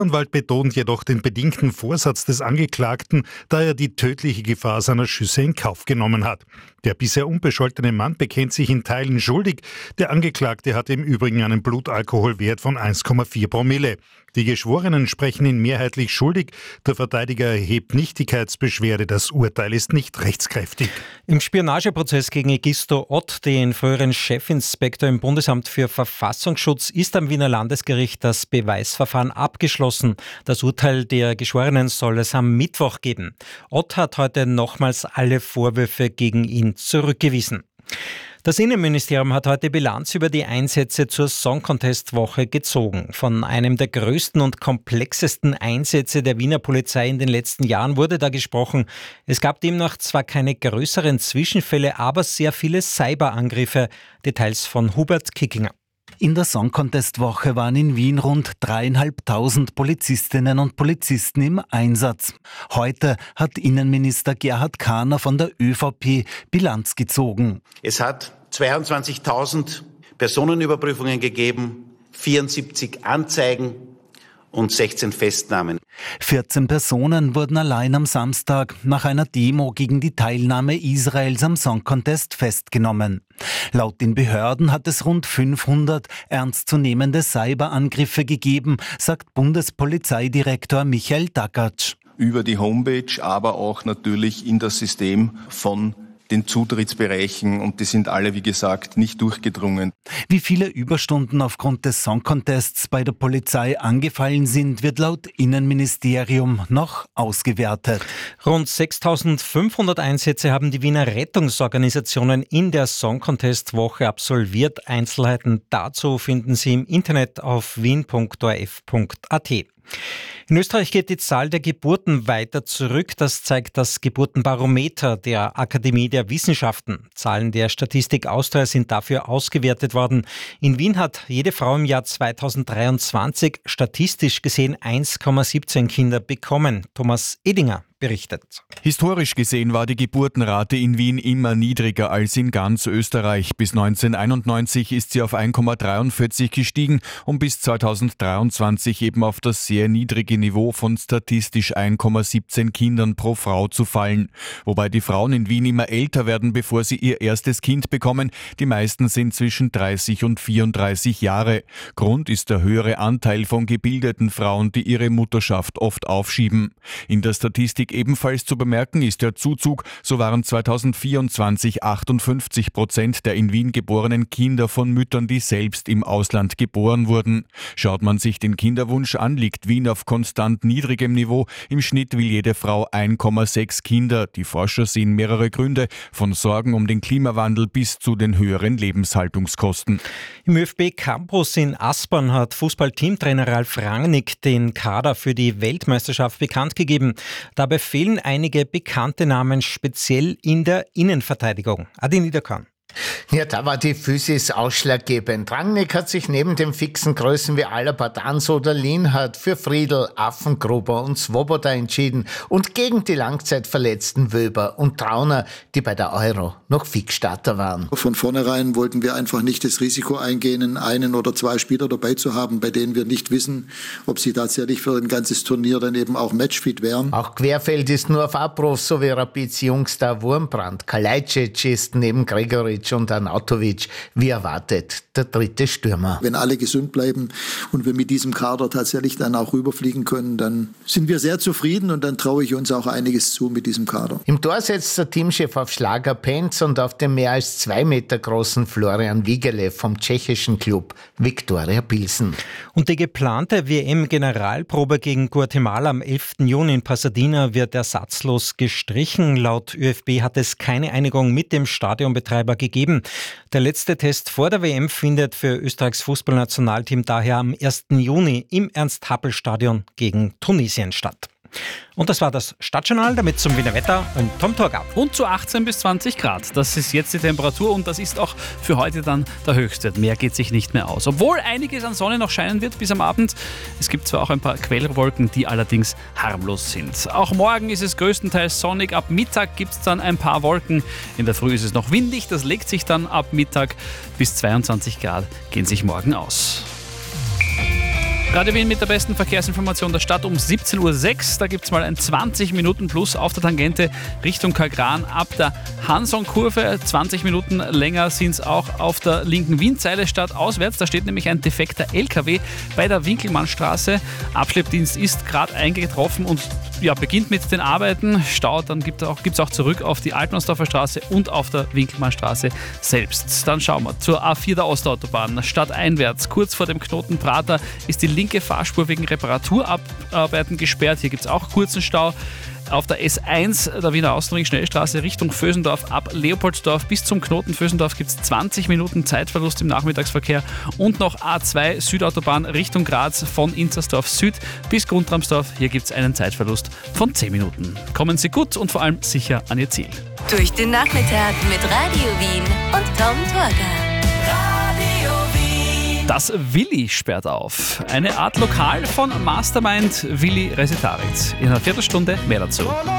Der Anwalt betont jedoch den bedingten Vorsatz des Angeklagten, da er die tödliche Gefahr seiner Schüsse in Kauf genommen hat. Der bisher unbescholtene Mann bekennt sich in Teilen schuldig. Der Angeklagte hatte im Übrigen einen Blutalkoholwert von 1,4 Promille. Die Geschworenen sprechen ihn mehrheitlich schuldig. Der Verteidiger erhebt Nichtigkeitsbeschwerde. Das Urteil ist nicht rechtskräftig. Im Spionageprozess gegen Egisto Ott, den früheren Chefinspektor im Bundesamt für Verfassungsschutz, ist am Wiener Landesgericht das Beweisverfahren abgeschlossen. Das Urteil der Geschworenen soll es am Mittwoch geben. Ott hat heute nochmals alle Vorwürfe gegen ihn zurückgewiesen. Das Innenministerium hat heute Bilanz über die Einsätze zur Song Contest Woche gezogen. Von einem der größten und komplexesten Einsätze der Wiener Polizei in den letzten Jahren wurde da gesprochen. Es gab demnach zwar keine größeren Zwischenfälle, aber sehr viele Cyberangriffe. Details von Hubert Kickinger. In der Song Contest Woche waren in Wien rund 3.500 Polizistinnen und Polizisten im Einsatz. Heute hat Innenminister Gerhard Kahner von der ÖVP Bilanz gezogen. Es hat 22.000 Personenüberprüfungen gegeben, 74 Anzeigen und 16 Festnahmen. 14 Personen wurden allein am Samstag nach einer Demo gegen die Teilnahme Israels am Song Contest festgenommen. Laut den Behörden hat es rund 500 ernstzunehmende Cyberangriffe gegeben, sagt Bundespolizeidirektor Michael Dagatsch. Über die Homepage, aber auch natürlich in das System von den Zutrittsbereichen, und die sind alle, wie gesagt, nicht durchgedrungen. Wie viele Überstunden aufgrund des Song Contests bei der Polizei angefallen sind, wird laut Innenministerium noch ausgewertet. Rund 6.500 Einsätze haben die Wiener Rettungsorganisationen in der Song Contest Woche absolviert. Einzelheiten dazu finden Sie im Internet auf wien.orf.at. In Österreich geht die Zahl der Geburten weiter zurück. Das zeigt das Geburtenbarometer der Akademie der Wissenschaften. Zahlen der Statistik Austria sind dafür ausgewertet worden. In Wien hat jede Frau im Jahr 2023 statistisch gesehen 1,17 Kinder bekommen. Thomas Edinger berichtet. Historisch gesehen war die Geburtenrate in Wien immer niedriger als in ganz Österreich. Bis 1991 ist sie auf 1,43 gestiegen, um bis 2023 eben auf das sehr niedrige Niveau von statistisch 1,17 Kindern pro Frau zu fallen. Wobei die Frauen in Wien immer älter werden, bevor sie ihr erstes Kind bekommen. Die meisten sind zwischen 30 und 34 Jahre. Grund ist der höhere Anteil von gebildeten Frauen, die ihre Mutterschaft oft aufschieben. In der Statistik ebenfalls zu bemerken ist der Zuzug. So waren 2024 58% der in Wien geborenen Kinder von Müttern, die selbst im Ausland geboren wurden. Schaut man sich den Kinderwunsch an, liegt Wien auf konstant niedrigem Niveau. Im Schnitt will jede Frau 1,6 Kinder. Die Forscher sehen mehrere Gründe, von Sorgen um den Klimawandel bis zu den höheren Lebenshaltungskosten. Im ÖFB Campus in Aspern hat Fußball-Teamtrainer Ralf Rangnick den Kader für die Weltmeisterschaft bekannt gegeben. Dabei fehlen einige bekannte Namen, speziell in der Innenverteidigung. Adi Niederkorn. Ja, da war die Physis ausschlaggebend. Rangnick hat sich neben den fixen Größen wie Alaba, Danso oder Lienhardt für Friedl, Affengruber und Svoboda entschieden und gegen die langzeitverletzten Wöber und Trauner, die bei der Euro noch Fixstarter waren. Von vornherein wollten wir einfach nicht das Risiko eingehen, einen oder zwei Spieler dabei zu haben, bei denen wir nicht wissen, ob sie tatsächlich für ein ganzes Turnier dann eben auch matchfit wären. Auch Querfeld ist nur auf Abruf, so wie Rapids Jungstar Wurmbrand. Kalajdzic ist neben Gregoritsch und Arnautovic, wie erwartet, der dritte Stürmer. Wenn alle gesund bleiben und wir mit diesem Kader tatsächlich dann auch rüberfliegen können, dann sind wir sehr zufrieden und dann traue ich uns auch einiges zu mit diesem Kader. Im Tor setzt der Teamchef auf Schlager Penz und auf den mehr als 2 Meter großen Florian Wigelew vom tschechischen Klub Viktoria Pilsen. Und die geplante WM-Generalprobe gegen Guatemala am 11. Juni in Pasadena wird ersatzlos gestrichen. Laut ÖFB hat es keine Einigung mit dem Stadionbetreiber gegeben. Der letzte Test vor der WM findet für Österreichs Fußballnationalteam daher am 1. Juni im Ernst-Happel-Stadion gegen Tunesien statt. Und das war das Stadtjournal, damit zum Wiener Wetter und Tom Torgau. Und zu 18 bis 20 Grad. Das ist jetzt die Temperatur und das ist auch für heute dann der Höchstwert. Mehr geht sich nicht mehr aus. Obwohl einiges an Sonne noch scheinen wird bis am Abend. Es gibt zwar auch ein paar Quellwolken, die allerdings harmlos sind. Auch morgen ist es größtenteils sonnig. Ab Mittag gibt es dann ein paar Wolken. In der Früh ist es noch windig. Das legt sich dann ab Mittag bis 22 Grad gehen sich morgen aus. Radio Wien mit der besten Verkehrsinformation der Stadt um 17.06 Uhr. Da gibt es mal ein 20 Minuten plus auf der Tangente Richtung Kalkran ab der Hanson-Kurve. 20 Minuten länger sind es auch auf der linken Wien-Zeile stadtauswärts. Da steht nämlich ein defekter LKW bei der Winkelmannstraße. Abschleppdienst ist gerade eingetroffen und beginnt mit den Arbeiten. Stau, dann gibt es auch zurück auf die Altmannsdorfer Straße und auf der Winkelmannstraße selbst. Dann schauen wir zur A4 der Ostautobahn. Stadteinwärts, kurz vor dem Knoten Prater, ist die linke Fahrspur wegen Reparaturarbeiten gesperrt. Hier gibt es auch kurzen Stau. Auf der S1 der Wiener Außenring Schnellstraße Richtung Vösendorf ab Leopoldsdorf bis zum Knoten Vösendorf gibt es 20 Minuten Zeitverlust im Nachmittagsverkehr und noch A2 Südautobahn Richtung Graz von Inzersdorf Süd bis Guntramsdorf. Hier gibt es einen Zeitverlust von 10 Minuten. Kommen Sie gut und vor allem sicher an Ihr Ziel. Durch den Nachmittag mit Radio Wien und Tom Torger. Das Willi sperrt auf. Eine Art Lokal von Mastermind Willi Resetaritz. In einer Viertelstunde mehr dazu.